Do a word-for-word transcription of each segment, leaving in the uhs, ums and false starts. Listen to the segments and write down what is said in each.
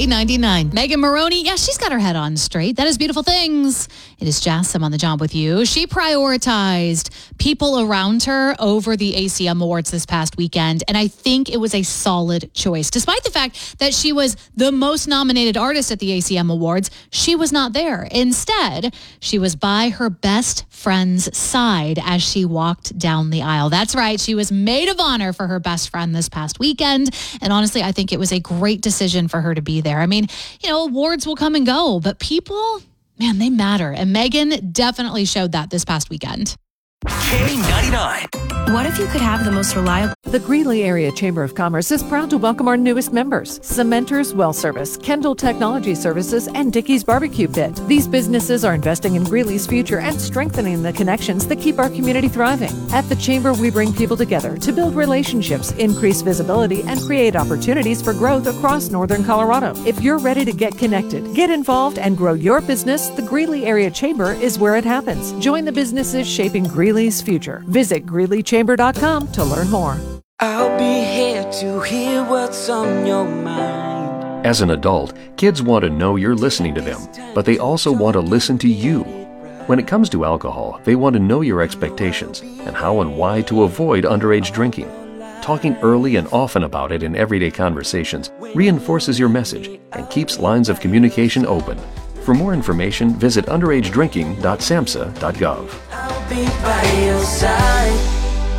K ninety-nine. Megan Maroney, yeah, she's got her head on straight. That is Beautiful Things. It is Jassim on the job with you. She prioritized people around her over the A C M Awards this past weekend, and I think it was a solid choice. Despite the fact that she was the most nominated artist at the A C M Awards, she was not there. Instead, she was by her best friend's side as she walked down the aisle. That's right, she was maid of honor for her best friend this past weekend, and honestly, I think it was a great decision for her to be there. I mean, you know, awards will come and go, but people, man, they matter. And Megan definitely showed that this past weekend. K ninety-nine. What if you could have the most reliable... The Greeley Area Chamber of Commerce is proud to welcome our newest members, Cementers Well Service, Kendall Technology Services, and Dickey's Barbecue Pit. These businesses are investing in Greeley's future and strengthening the connections that keep our community thriving. At the Chamber, we bring people together to build relationships, increase visibility, and create opportunities for growth across Northern Colorado. If you're ready to get connected, get involved, and grow your business, the Greeley Area Chamber is where it happens. Join the businesses shaping Greeley's future. Visit Greeley Chamber dot com to learn more. I'll be here to hear what's on your mind. As an adult, kids want to know you're listening to them, but they also want to listen to you. When it comes to alcohol, they want to know your expectations and how and why to avoid underage drinking. Talking early and often about it in everyday conversations reinforces your message and keeps lines of communication open. For more information, visit underage drinking dot samhsa dot gov. I'll be by your side.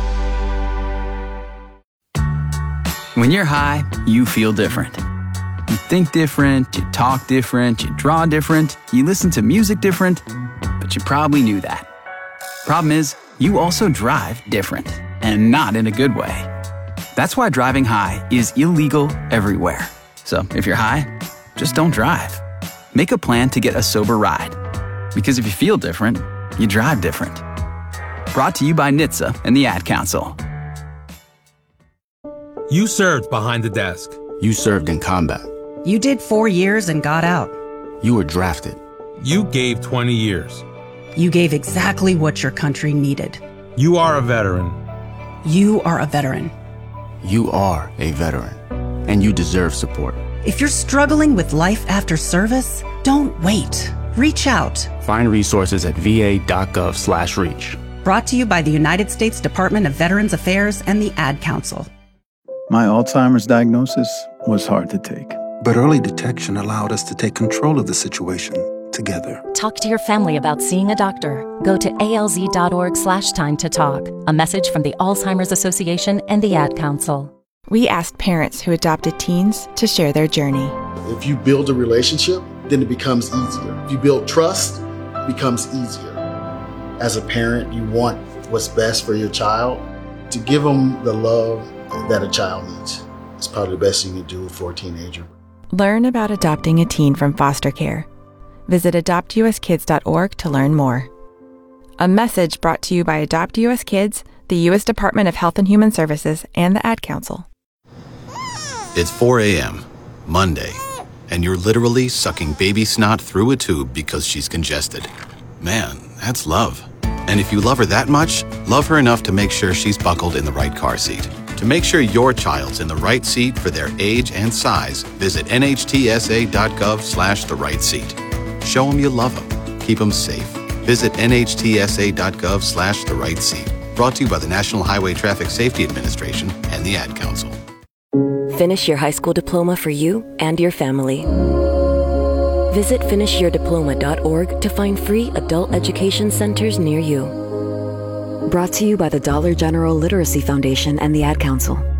When you're high, you feel different. You think different, you talk different, you draw different, you listen to music different, but you probably knew that. Problem is, you also drive different, and not in a good way. That's why driving high is illegal everywhere. So if you're high, just don't drive. Make a plan to get a sober ride. Because if you feel different, you drive different. Brought to you by N H T S A and the Ad Council. You served behind the desk. You served in combat. You did four years and got out. You were drafted. You gave twenty years. You gave exactly what your country needed. You are a veteran. You are a veteran. You are a veteran, and you deserve support. If you're struggling with life after service, don't wait. Reach out. Find resources at v a dot gov slash reach. Brought to you by the United States Department of Veterans Affairs and the Ad Council. My Alzheimer's diagnosis was hard to take. But early detection allowed us to take control of the situation together. Talk to your family about seeing a doctor. Go to A L Z dot org slash time to talk. A message from the Alzheimer's Association and the Ad Council. We asked parents who adopted teens to share their journey. If you build a relationship, then it becomes easier. If you build trust, it becomes easier. As a parent, you want what's best for your child. To give them the love that a child needs. It's probably the best you can do for a teenager. Learn about adopting a teen from foster care. Visit adopt u s kids dot org to learn more. A message brought to you by Adopt U S Kids, the U S Department of Health and Human Services, and the Ad Council. It's four a.m., Monday, and you're literally sucking baby snot through a tube because she's congested. Man, that's love. And if you love her that much, love her enough to make sure she's buckled in the right car seat. To make sure your child's in the right seat for their age and size, visit N H T S A dot gov slash the right seat. Show them you love them. Keep them safe. Visit N H T S A dot gov slash the right seat. Brought to you by the National Highway Traffic Safety Administration and the Ad Council. Finish your high school diploma for you and your family. Visit finish your diploma dot org to find free adult education centers near you. Brought to you by the Dollar General Literacy Foundation and the Ad Council.